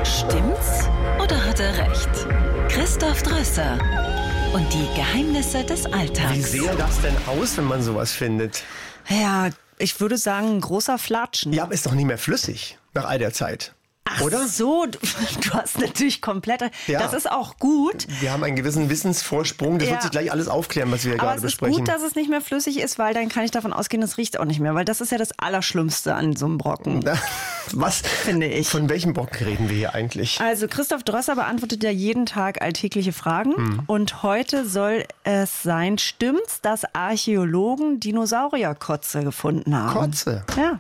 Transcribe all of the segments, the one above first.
Stimmt's oder hat er recht? Christoph Drösser und die Geheimnisse des Alltags. Wie sähe das denn aus, wenn man sowas findet? Ja, ich würde sagen, ein großer Flatschen. Ja, aber ist doch nicht mehr flüssig nach all der Zeit. Ach oder? so, du hast natürlich komplett... Ja. Das ist auch gut. Wir haben einen gewissen Wissensvorsprung. Das wird sich gleich alles aufklären, was wir hier gerade besprechen. Aber es ist gut, dass es nicht mehr flüssig ist, weil dann kann ich davon ausgehen, es riecht auch nicht mehr. Weil das ist ja das Allerschlimmste an so einem Brocken. Was? Finde ich. Von welchem Brocken reden wir hier eigentlich? Also Christoph Drösser beantwortet ja jeden Tag alltägliche Fragen. Und heute soll es sein, stimmt's, dass Archäologen Dinosaurierkotze gefunden haben? Kotze? Ja.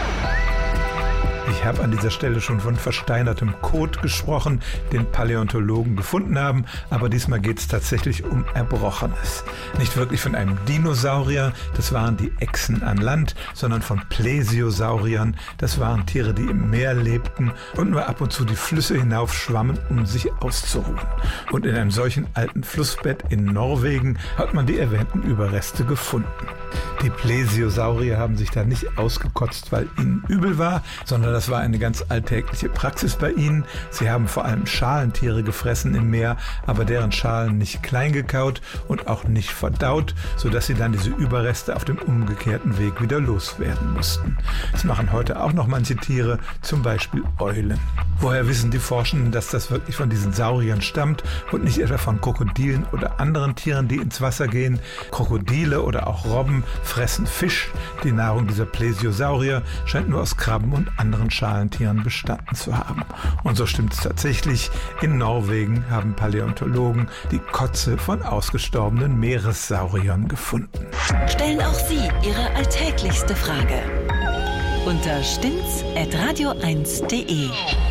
Ich habe an dieser Stelle schon von versteinertem Kot gesprochen, den Paläontologen gefunden haben, aber diesmal geht es tatsächlich um Erbrochenes. Nicht wirklich von einem Dinosaurier, das waren die Echsen an Land, sondern von Plesiosauriern, das waren Tiere, die im Meer lebten und nur ab und zu die Flüsse hinaufschwammen, um sich auszuruhen. Und in einem solchen alten Flussbett in Norwegen hat man die erwähnten Überreste gefunden. Die Plesiosaurier haben sich da nicht ausgekotzt, weil ihnen übel war, sondern das war eine ganz alltägliche Praxis bei ihnen. Sie haben vor allem Schalentiere gefressen im Meer, aber deren Schalen nicht klein gekaut und auch nicht verdaut, sodass sie dann diese Überreste auf dem umgekehrten Weg wieder loswerden mussten. Das machen heute auch noch manche Tiere, zum Beispiel Eulen. Woher wissen die Forschenden, dass das wirklich von diesen Sauriern stammt und nicht etwa von Krokodilen oder anderen Tieren, die ins Wasser gehen? Krokodile oder auch Robben fressen Fisch. Die Nahrung dieser Plesiosaurier scheint nur aus Krabben und anderen Schalentieren bestanden zu haben. Und so stimmt es tatsächlich. In Norwegen haben Paläontologen die Kotze von ausgestorbenen Meeressauriern gefunden. Stellen auch Sie Ihre alltäglichste Frage unter stimmt's@radio1.de.